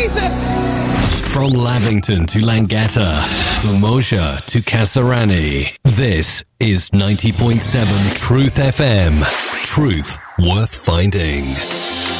Jesus! From Lavington to Langata, Umoja to Kasarani, this is 90.7 Truth FM. Truth worth finding.